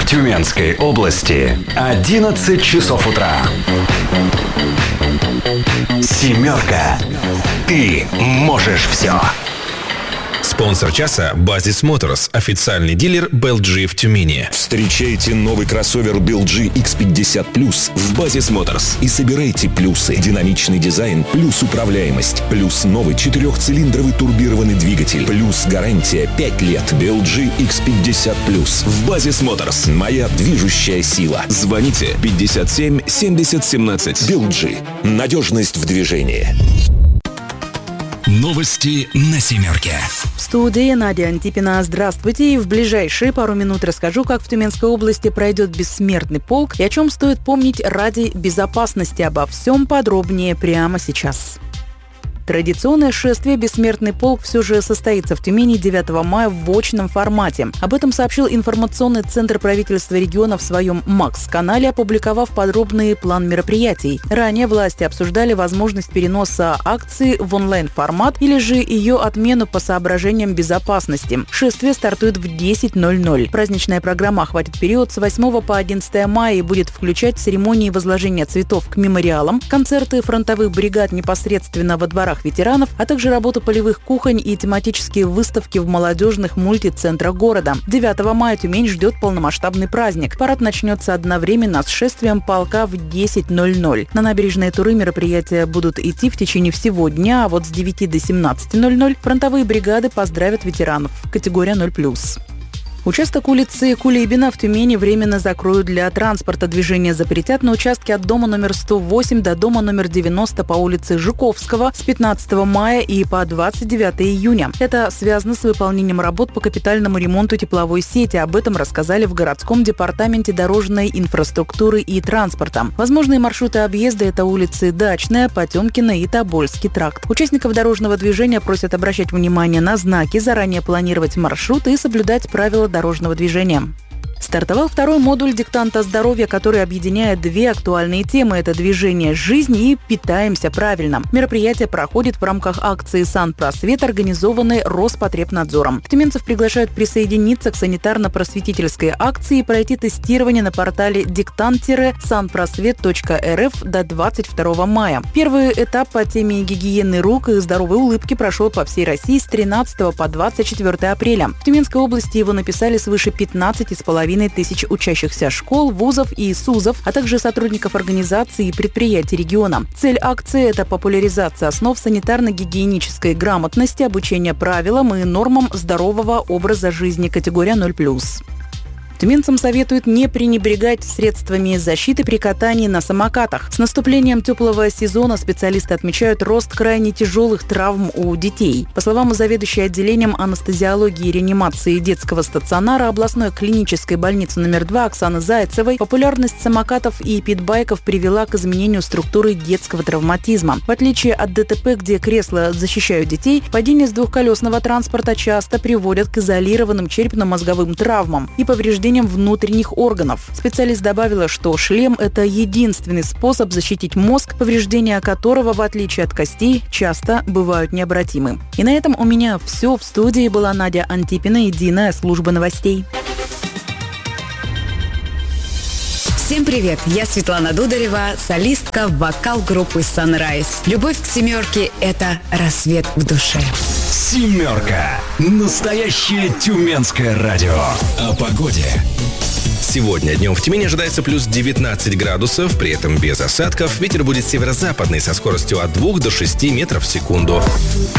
Тюменской области 11 часов утра. Семерка. Ты можешь все. Спонсор часа — Базис Моторс, официальный дилер BLG в Тюмени. Встречайте новый кроссовер BLG X50 Plus в Базис Моторс и собирайте плюсы. Динамичный дизайн плюс управляемость, плюс новый 4-цилиндровый турбированный двигатель, плюс гарантия 5 лет. BLG X50 Plus в Базис Моторс. Моя движущая сила. Звоните 57 70 17. BLG. Надежность в движении. Новости на семерке. В студии Надя Антипина. Здравствуйте. И в ближайшие пару минут расскажу, как в Тюменской области пройдет бессмертный полк и о чем стоит помнить ради безопасности. Обо всем подробнее прямо сейчас. Традиционное шествие «Бессмертный полк» все же состоится в Тюмени 9 мая в очном формате. Об этом сообщил информационный центр правительства региона в своем МАКС-канале, опубликовав подробный план мероприятий. Ранее власти обсуждали возможность переноса акции в онлайн-формат или же ее отмену по соображениям безопасности. Шествие стартует в 10:00. Праздничная программа охватит период с 8 по 11 мая и будет включать церемонии возложения цветов к мемориалам, концерты фронтовых бригад непосредственно во дворах ветеранов, а также работу полевых кухонь и тематические выставки в молодежных мультицентрах города. 9 мая Тюмень ждет полномасштабный праздник. Парад начнется одновременно с шествием полка в 10:00. На набережной Туры мероприятия будут идти в течение всего дня, а вот с 9 до 17:00 фронтовые бригады поздравят ветеранов. Категория 0+. Участок улицы Кулибина в Тюмени временно закроют для транспорта. Движение запретят на участке от дома номер 108 до дома номер 90 по улице Жуковского с 15 мая и по 29 июня. Это связано с выполнением работ по капитальному ремонту тепловой сети. Об этом рассказали в городском департаменте дорожной инфраструктуры и транспорта. Возможные маршруты объезда – это улицы Дачная, Потемкина и Тобольский тракт. Участников дорожного движения просят обращать внимание на знаки, заранее планировать маршруты и соблюдать правила дорожного движения. Стартовал второй модуль диктанта здоровья, который объединяет две актуальные темы. Это движение жизни и питаемся правильно. Мероприятие проходит в рамках акции «Санпросвет», организованной Роспотребнадзором. Тюменцев приглашают присоединиться к санитарно-просветительской акции и пройти тестирование на портале diктант-санпросвет.рф до 22 мая. Первый этап по теме гигиены рук и здоровой улыбки прошел по всей России с 13 по 24 апреля. В Тюменской области его написали свыше 15,5 тысяч учащихся школ, вузов и СУЗов, а также сотрудников организаций и предприятий региона. Цель акции – это популяризация основ санитарно-гигиенической грамотности, обучение правилам и нормам здорового образа жизни, категория 0+. Тюменцам советуют не пренебрегать средствами защиты при катании на самокатах. С наступлением теплого сезона специалисты отмечают рост крайне тяжелых травм у детей. По словам заведующей отделением анестезиологии и реанимации детского стационара областной клинической больницы номер 2 Оксаны Зайцевой, популярность самокатов и питбайков привела к изменению структуры детского травматизма. В отличие от ДТП, где кресла защищают детей, падения с двухколесного транспорта часто приводят к изолированным черепно-мозговым травмам и повреждениям внутренних органов. Специалист добавила, что шлем – это единственный способ защитить мозг, повреждения которого, в отличие от костей, часто бывают необратимы. И на этом у меня все. В студии была Надя Антипина, единая служба новостей. Всем привет! Я Светлана Дударева, солистка вокал-группы Sunrise. Любовь к семерке – это рассвет в душе. Семерка. Настоящее тюменское радио. О погоде. Сегодня днем в Тюмени ожидается плюс 19 градусов, при этом без осадков. Ветер будет северо-западный со скоростью от 2 до 6 метров в секунду.